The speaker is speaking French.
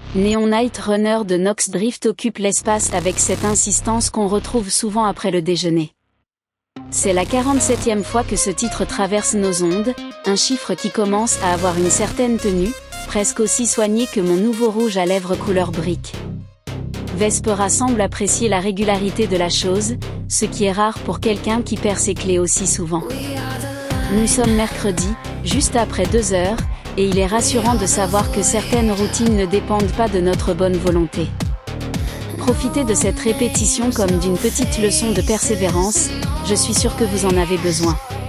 Neon Night Runner de Nox Drift occupe l'espace avec cette insistance qu'on retrouve souvent après le déjeuner. C'est la 47e fois que ce titre traverse nos ondes, un chiffre qui commence à avoir une certaine tenue, presque aussi soigné que mon nouveau rouge à lèvres couleur brique. Vespera semble apprécier la régularité de la chose, ce qui est rare pour quelqu'un qui perd ses clés aussi souvent. Nous sommes mercredi, juste après 2 heures, et il est rassurant de savoir que certaines routines ne dépendent pas de notre bonne volonté. Profitez de cette répétition comme d'une petite leçon de persévérance, je suis sûr que vous en avez besoin.